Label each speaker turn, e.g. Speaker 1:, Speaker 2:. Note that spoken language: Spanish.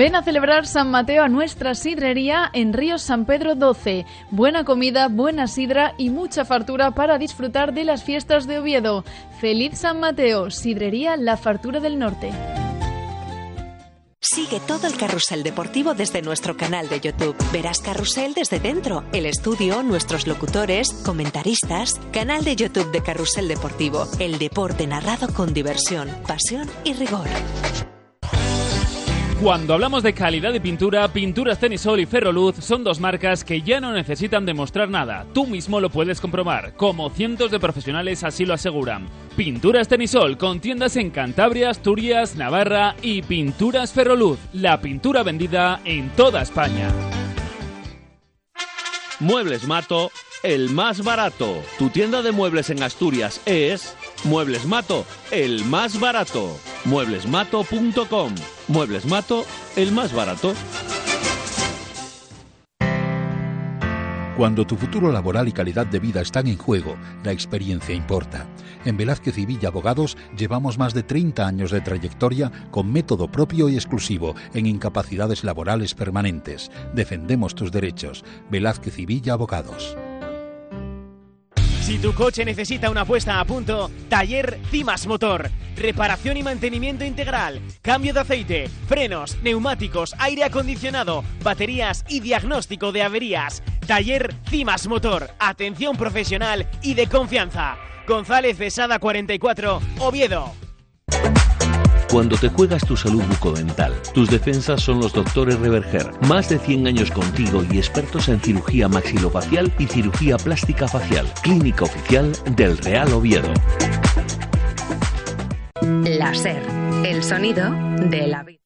Speaker 1: Ven a celebrar San Mateo a nuestra sidrería en Ríos San Pedro 12. Buena comida, buena sidra y mucha fartura para disfrutar de las fiestas de Oviedo. ¡Feliz San Mateo! Sidrería La Fartura del Norte.
Speaker 2: Sigue todo el carrusel deportivo desde nuestro canal de YouTube. Verás carrusel desde dentro, el estudio, nuestros locutores, comentaristas. Canal de YouTube de Carrusel Deportivo. El deporte narrado con diversión, pasión y rigor.
Speaker 3: Cuando hablamos de calidad de pintura, Pinturas Tenisol y Ferroluz son dos marcas que ya no necesitan demostrar nada. Tú mismo lo puedes comprobar, como cientos de profesionales así lo aseguran. Pinturas Tenisol, con tiendas en Cantabria, Asturias, Navarra, y Pinturas Ferroluz, la pintura vendida en toda España.
Speaker 4: Muebles Mato, el más barato. Tu tienda de muebles en Asturias es Muebles Mato, el más barato. Mueblesmato.com. Muebles Mato, el más barato.
Speaker 5: Cuando tu futuro laboral y calidad de vida están en juego, la experiencia importa. En Velázquez y Villa Abogados llevamos más de 30 años de trayectoria con método propio y exclusivo en incapacidades laborales permanentes. Defendemos tus derechos. Velázquez y Villa Abogados.
Speaker 6: Si tu coche necesita una puesta a punto, Taller Cimas Motor. Reparación y mantenimiento integral, cambio de aceite, frenos, neumáticos, aire acondicionado, baterías y diagnóstico de averías. Taller Cimas Motor. Atención profesional y de confianza. González de Sada 44, Oviedo.
Speaker 4: Cuando te juegas tu salud bucodental, tus defensas son los doctores Reverger. Más de 100 años contigo y expertos en cirugía maxilofacial y cirugía plástica facial. Clínica oficial del Real Oviedo.
Speaker 7: La SER, el sonido de la vida.